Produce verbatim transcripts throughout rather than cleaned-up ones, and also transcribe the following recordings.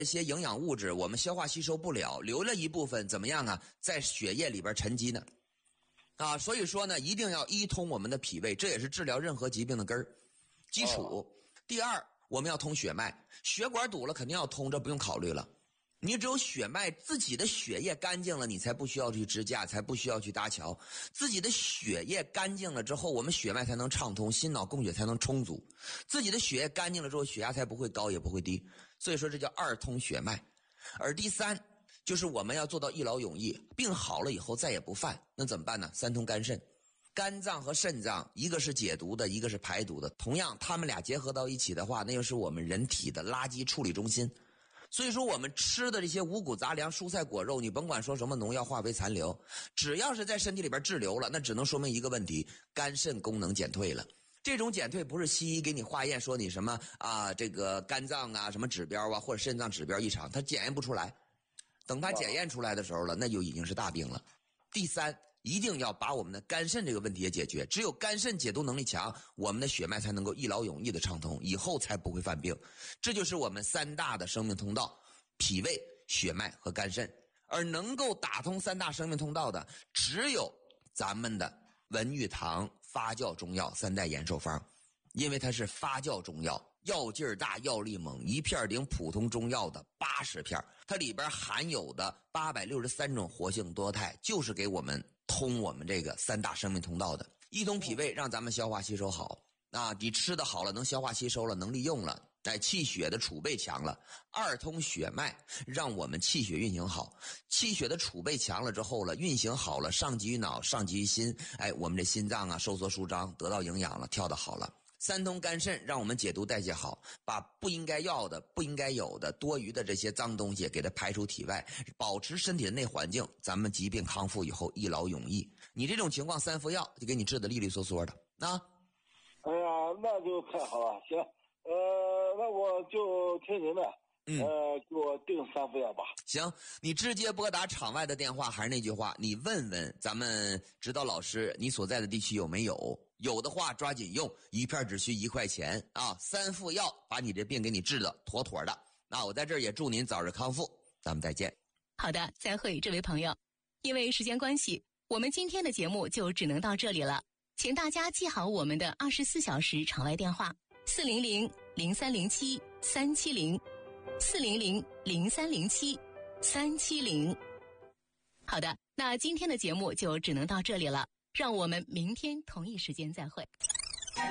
这些营养物质我们消化吸收不了，留了一部分怎么样啊？在血液里边沉积呢。啊，所以说呢，一定要一通我们的脾胃，这也是治疗任何疾病的根儿基础。哦、第二，我们要通血脉，血管堵了肯定要通，这不用考虑了。你只有血脉自己的血液干净了，你才不需要去支架，才不需要去搭桥。自己的血液干净了之后，我们血脉才能畅通，心脑供血才能充足。自己的血液干净了之后，血压才不会高也不会低。所以说这叫二通血脉。而第三就是我们要做到一劳永逸，病好了以后再也不犯。那怎么办呢？三通肝肾。肝脏和肾脏一个是解毒的，一个是排毒的，同样他们俩结合到一起的话，那又是我们人体的垃圾处理中心。所以说我们吃的这些五谷杂粮、蔬菜果肉，你甭管说什么农药化肥残留，只要是在身体里边滞留了，那只能说明一个问题，肝肾功能减退了。这种减退不是西医给你化验说你什么啊这个肝脏啊什么指标啊或者肾脏指标异常，它检验不出来。等它检验出来的时候了，那就已经是大病了。第三，一定要把我们的肝肾这个问题也解决，只有肝肾解毒能力强，我们的血脉才能够一劳永逸的畅通，以后才不会犯病。这就是我们三大的生命通道，脾胃、血脉和肝肾。而能够打通三大生命通道的，只有咱们的文玉堂发酵中药三代延寿方，因为它是发酵中药，药劲儿大，药力猛，一片顶普通中药的八十片，它里边含有的八百六十三种活性多肽，就是给我们通我们这个三大生命通道的。一通脾胃让咱们消化吸收好，啊，你吃的好了，能消化吸收了，能利用了，哎，气血的储备强了。二通血脉让我们气血运行好，气血的储备强了之后了，运行好了，上及于脑，上及于心，哎，我们这心脏啊收缩舒张，得到营养了，跳得好了。三通肝肾让我们解毒代谢好，把不应该要的、不应该有的、多余的这些脏东西给它排出体外，保持身体的内环境，咱们疾病康复以后一劳永逸。你这种情况三副药就给你治得利利索索的啊！ 哎呀，那就太好了。行，呃，那我就听您的，嗯、呃，给我定三副药吧。 行，你直接拨打场外的电话，还是那句话，你问问咱们指导老师，你所在的地区有没有？有的话抓紧用，一片只需一块钱啊！三副药把你这病给你治得妥妥的。那我在这儿也祝您早日康复，咱们再见。 好的，再会，这位朋友。因为时间关系，我们今天的节目就只能到这里了。请大家记好我们的二十四小时场外电话：四零零零三零七三七零，四零零零三零七三七零。好的，那今天的节目就只能到这里了。让我们明天同一时间再会。 开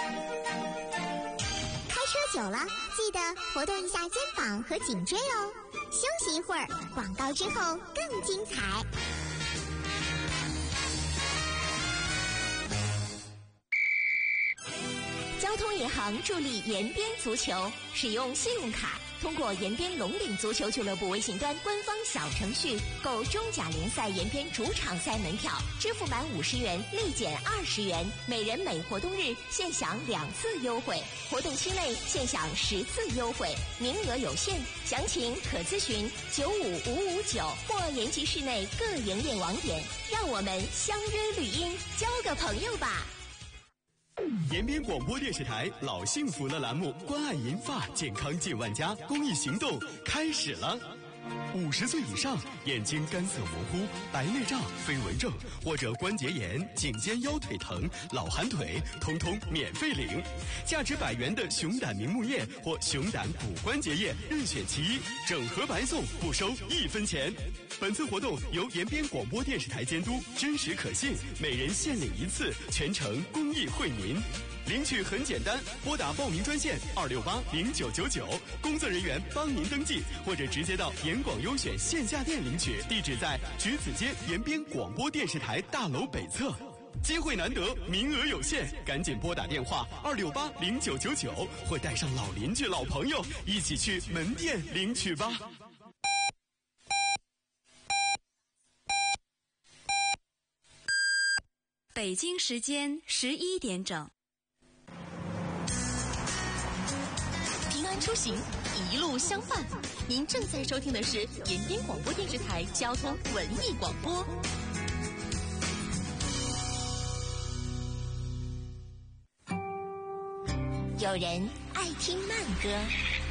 车久了，记得活动一下肩膀和颈椎哦。休息一会儿，广告之后更精彩。交通银行助力延边足球，使用信用卡通过延边龙岭足球俱乐部微信端官方小程序购中甲联赛延边主场赛门票，支付满五十元立减二十元，每人每活动日现享两次优惠，活动期内现享十次优惠，名额有限，详情可咨询九五五五九或延吉市内各营业网点。让我们相约绿荫，交个朋友吧。 延边广播电视台老幸福了栏目，关爱银发健康近万家公益行动开始了。五十岁以上眼睛干涩模糊、白内障、飞蚊症或者关节炎、颈肩腰腿疼、老寒腿，通通免费领。价值百元的熊胆明目液或熊胆骨关节液任选其一，整盒白送，不收一分钱。本次活动由延边广播电视台监督，真实可信，每人限领一次，全程公益惠民。领取很简单，拨打报名专线二六八零九九九，工作人员帮您登记，或者直接到延广优选线下店领取，地址在橘子街延边广播电视台大楼北侧。机会难得，名额有限，赶紧拨打电话二六八零九九九，或带上老邻居、老朋友一起去门店领取吧。 北京时间十一点整。 平安出行，一路相伴。您正在收听的是延边广播电视台交通文艺广播。 有人爱听慢歌，